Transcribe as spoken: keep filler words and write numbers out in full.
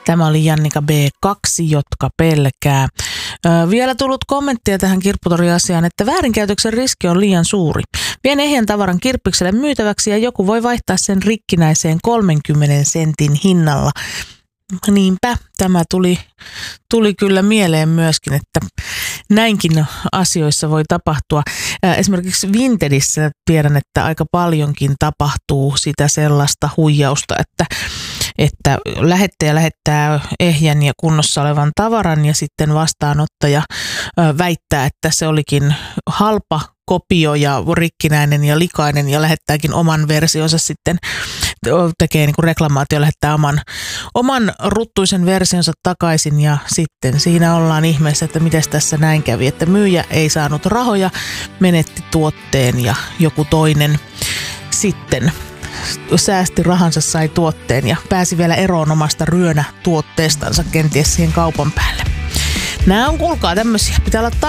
Tämä oli Jannika B kaksi, jotka pelkää. Ö, vielä tullut kommenttia tähän kirpputoriasiaan, että väärinkäytöksen riski on liian suuri. Vien ehjän tavaran kirppikselle myytäväksi ja joku voi vaihtaa sen rikkinäiseen kolmenkymmenen sentin hinnalla. Niinpä, tämä tuli, tuli kyllä mieleen myöskin, että näinkin asioissa voi tapahtua. Esimerkiksi Vintedissä tiedän, että aika paljonkin tapahtuu sitä sellaista huijausta, että, että lähettäjä lähettää ehjän ja kunnossa olevan tavaran ja sitten vastaanottaja väittää, että se olikin halpa kopio ja rikkinäinen ja likainen ja lähettääkin oman versionsa sitten, tekee niin kuin reklamaatio, lähettää oman, oman ruttuisen versionsa takaisin ja sitten siinä ollaan ihmeessä, että miten tässä näin kävi, että myyjä ei saanut rahoja, menetti tuotteen ja joku toinen sitten säästi rahansa, sai tuotteen ja pääsi vielä eroon omasta ryönä tuotteestansa kenties siihen kaupan päälle. Nämä on, kuulkaa, tämmöisiä, pitää olla